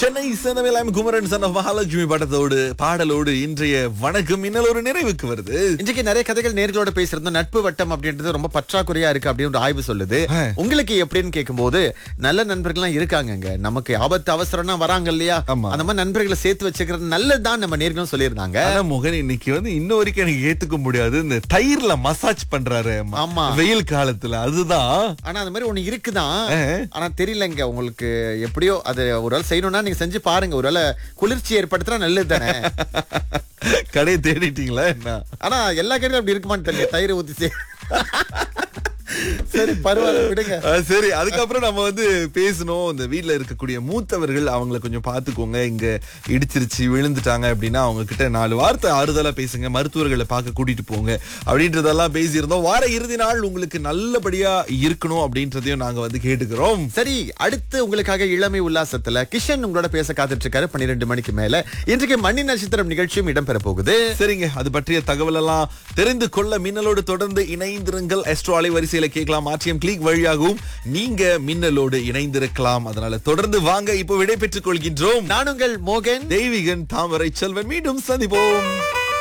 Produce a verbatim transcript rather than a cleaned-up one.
Chennai சேனவேலாம் Kumaran son of Mahalakshmi படத்தோடு பாடலோடு இன்றைய வணக்கம் இன்னல் ஒரு நிறைவுக்கு வருது. இன்றைக்கு நிறைய கதைகள் நேர்களோட பேசுறதும் நட்பு வட்டம் அப்படின்றது ரொம்ப பற்றாக்குறையா இருக்கு அப்படின்னு ஒரு ஆய்வு சொல்லுது. உங்களுக்கு எப்படின்னு கேட்கும்போது நல்ல நண்பர்கள்லாம் இருக்காங்கங்க. நமக்கு ஆபத்து அவசரம்னா வராங்க இல்லையா, அந்த மாதிரி நண்பர்களை சேர்த்து வச்சுக்கிறது நல்லதுதான் நம்ம நேர்களும் சொல்லியிருந்தாங்க. ஆனா முகன் இன்னைக்கு வந்து இன்ன வரைக்கும் எனக்கு ஏத்துக்க முடியாது, இந்த தயிர்ல மசாஜ் பண்றாரு ஆமா வெயில் காலத்துல, அதுதான். ஆனா அந்த மாதிரி ஒண்ணு இருக்குதான், ஆனா தெரியலங்க உங்களுக்கு. எப்படியோ அது ஒரு வேளை செய்யணும்னா நீங்க செஞ்சு பாருங்க, ஒருவேளை குளிர்ச்சி ஏற்படுத்தினா நல்லது தானே. கடையை தேடிட்டீங்களா என்ன? ஆனா எல்லா கடையிலும் அப்படி இருக்குமான்னு தெரியல, தயிர் ஊத்தி. சரி பரவாயில்ல விடுங்க. சரி, அதுக்கப்புறம் நம்ம வந்து பேசணும். இந்த வீட்டுல இருக்கக்கூடிய மூத்தவர்கள் அவங்கள கொஞ்சம் பாத்துக்கோங்க. இங்க இடிச்சிருச்சு விழுந்துட்டாங்க அப்படின்னா அவங்க கிட்ட நாலு வார்த்தை ஆறுதலா பேசுங்க. மருத்துவர்களை பார்க்க கூட்டிட்டு போங்க அப்படின்றதெல்லாம் பேசியிருந்தோம். வார இறுதி நாள் உங்களுக்கு நல்லபடியா இருக்கணும் அப்படின்றதையும் நாங்க வந்து கேட்டுக்கிறோம். சரி, அடுத்து உங்களுக்காக இளமை உல்லாசத்துல கிஷன் உங்களோட பேச காத்துட்டு இருக்காரு பன்னிரெண்டு மணிக்கு மேல. இன்றைக்கு மணி நட்சத்திரம் நிகழ்ச்சியும் இடம்பெற போகுது. சரிங்க, அது பற்றிய தகவல் எல்லாம் தெரிந்து கொள்ள மின்னலோடு தொடர்ந்து இணைந்திருங்கள். எஸ்ட்ரோ அலைவரிசையில கேட்கலாம், ஆர்டிஎம் கிளிக் வழியாகவும் நீங்க மின்னலோடு இணைந்திருக்கலாம். அதனால தொடர்ந்து வாங்க. இப்போ விடை பெற்றுக் கொள்கின்றோம். நான் உங்கள் மோகன், தெய்வீகன், தாமரை செல்வன். மீண்டும் சந்திப்போம்.